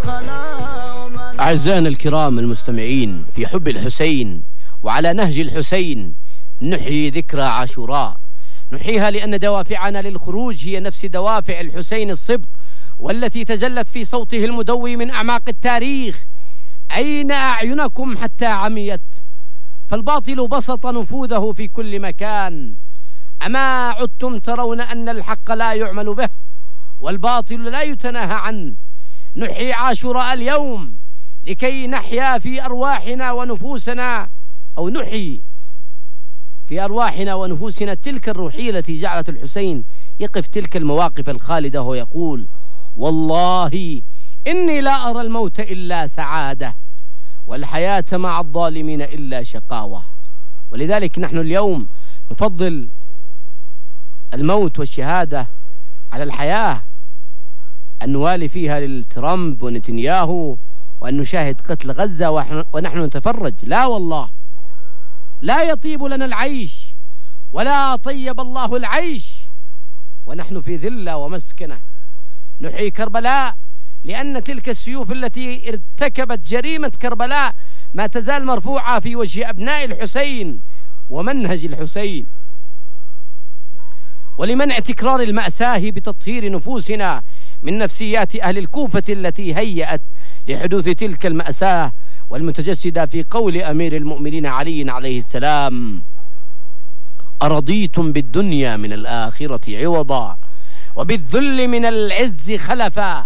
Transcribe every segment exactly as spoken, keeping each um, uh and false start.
أعزائنا الكرام المستمعين، في حب الحسين وعلى نهج الحسين نحيي ذكرى عاشوراء. نحييها لأن دوافعنا للخروج هي نفس دوافع الحسين الصبط، والتي تجلت في صوته المدوي من أعماق التاريخ: أين أعينكم حتى عميت؟ فالباطل بسط نفوذه في كل مكان. أما عدتم ترون أن الحق لا يعمل به والباطل لا يتناهى عنه؟ نحيي عاشوراء اليوم لكي نحيا في أرواحنا ونفوسنا، أو نحيي في أرواحنا ونفوسنا تلك الروحية التي جعلت الحسين يقف تلك المواقف الخالدة ويقول: والله إني لا أرى الموت إلا سعادة والحياة مع الظالمين إلا شقاوة. ولذلك نحن اليوم نفضل الموت والشهادة على الحياة، أن نوالي فيها للترامب ونتنياهو، وأن نشاهد قتل غزة ونحن نتفرج. لا والله، لا يطيب لنا العيش ولا طيب الله العيش ونحن في ذلة ومسكنة. نحيي كربلاء لأن تلك السيوف التي ارتكبت جريمة كربلاء ما تزال مرفوعة في وجه أبناء الحسين ومنهج الحسين. ولمنع تكرار المأساة بتطهير نفوسنا من نفسيات أهل الكوفة التي هيأت لحدوث تلك المأساة، والمتجسدة في قول أمير المؤمنين علي عليه السلام: أرضيتم بالدنيا من الآخرة عوضا وبالذل من العز خلفا،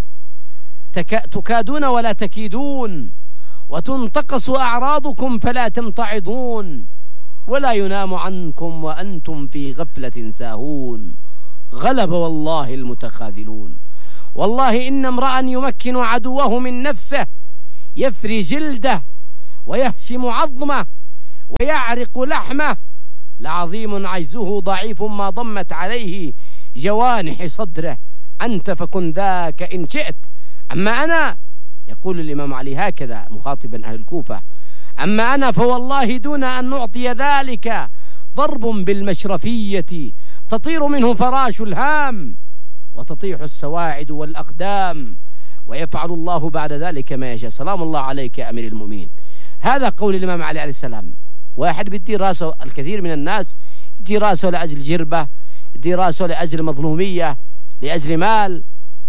تكادون ولا تكيدون، وتنتقص أعراضكم فلا تمتعضون، ولا ينام عنكم وأنتم في غفلة ساهون. غلب والله المتخاذلون. والله إن امرأ يمكن عدوه من نفسه يفري جلده ويهشم عظمه ويعرق لحمه لعظيم عجزه ضعيف ما ضمت عليه جوانح صدره. أنت فكن ذاك إن شئت، أما أنا، يقول الإمام علي هكذا مخاطبا أهل الكوفة، أما أنا فوالله دون أن نعطي ذلك ضرب بالمشرفية تطير منه فراش الهام وتطيح السواعد والأقدام، ويفعل الله بعد ذلك ما يشاء. سلام الله عليك يا أمير المؤمنين. هذا قول الإمام علي عليه السلام. واحد بدي راسه، الكثير من الناس بدي راسه لأجل جربة، بدي راسه لأجل مظلومية، لأجل مال.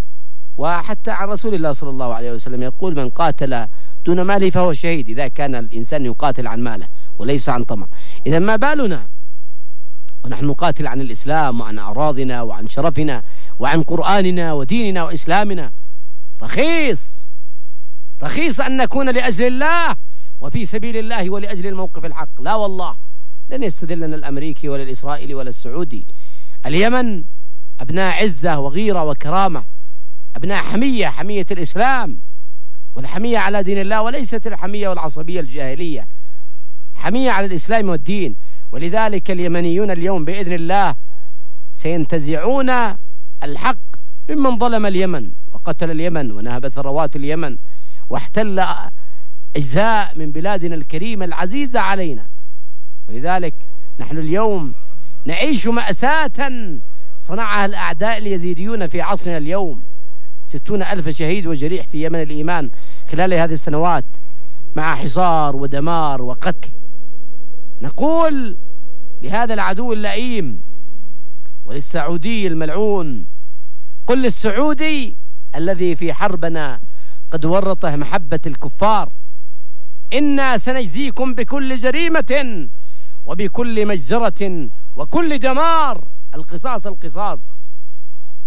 وحتى عن رسول الله صلى الله عليه وسلم يقول: من قاتل دون ماله فهو شهيد، إذا كان الإنسان يقاتل عن ماله وليس عن طمع. إذا ما بالنا ونحن نقاتل عن الإسلام وعن أعراضنا وعن شرفنا وعن قرآننا وديننا وإسلامنا. رخيص رخيص أن نكون لأجل الله وفي سبيل الله ولأجل الموقف الحق. لا والله، لن يستذلنا الأمريكي ولا الإسرائيلي ولا السعودي. اليمن أبناء عزة وغيرة وكرامة، أبناء حمية، حمية الإسلام والحمية على دين الله، وليست الحمية والعصبية الجاهلية، حمية على الإسلام والدين. ولذلك اليمنيون اليوم بإذن الله سينتزعون الحق ممن ظلم اليمن وقتل اليمن ونهب ثروات اليمن واحتل أجزاء من بلادنا الكريمة العزيزة علينا. ولذلك نحن اليوم نعيش مأساة صنعها الأعداء اليزيديون في عصرنا اليوم. ستون ألف شهيد وجريح في يمن الإيمان خلال هذه السنوات، مع حصار ودمار وقتل. نقول لهذا العدو اللئيم وللسعودي الملعون: قل للسعودي الذي في حربنا قد ورطه محبة الكفار: إنا سنجزيكم بكل جريمة وبكل مجزرة وكل دمار. القصاص القصاص.